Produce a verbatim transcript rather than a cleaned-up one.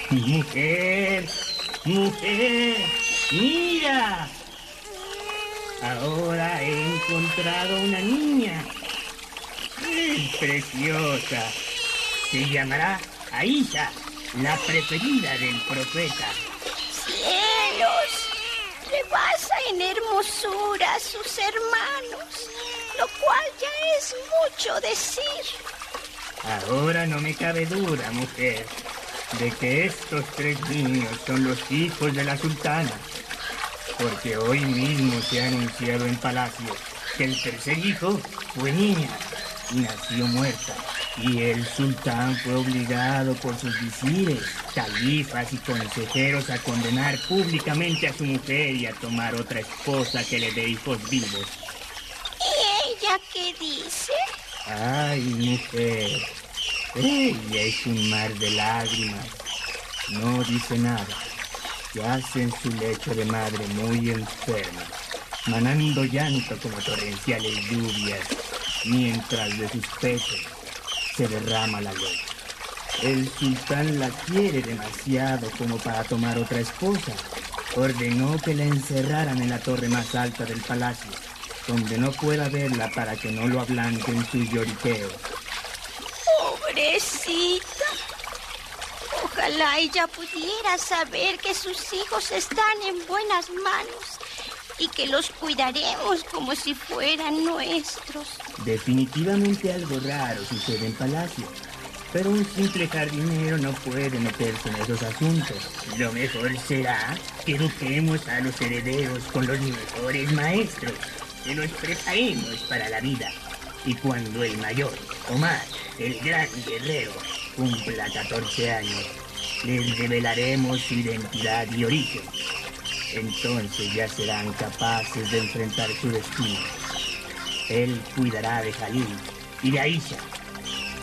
Mujer, mujer, mira. Ahora he encontrado una niña. Es preciosa. Se llamará Aisha, la preferida del profeta. ¡Cielos! Rebasa en hermosura a sus hermanos, lo cual ya es mucho decir. Ahora no me cabe duda, mujer, de que estos tres niños son los hijos de la sultana, porque hoy mismo se ha anunciado en palacio que el tercer hijo fue niña y nació muerta, y el sultán fue obligado por sus visires, califas y consejeros a condenar públicamente a su mujer y a tomar otra esposa que le dé hijos vivos. ¿Y ella qué dice? Ay, mujer, ella es un mar de lágrimas. No dice nada. Yace en su lecho de madre muy enferma, manando llanto como torrenciales lluvias, mientras de sus pechos se derrama la leche. El sultán la quiere demasiado como para tomar otra esposa. Ordenó que la encerraran en la torre más alta del palacio, donde no pueda verla para que no lo ablanquen sus lloriqueos. Pobrecita. Ojalá ella pudiera saber que sus hijos están en buenas manos y que los cuidaremos como si fueran nuestros. Definitivamente algo raro sucede en palacio, pero un simple jardinero no puede meterse en esos asuntos. Lo mejor será que eduquemos a los herederos con los mejores maestros, que los preparemos para la vida. Y cuando el mayor, Omar, el gran guerrero, cumpla catorce años, les revelaremos su identidad y origen. Entonces ya serán capaces de enfrentar su destino. Él cuidará de Jalil y de Aisha,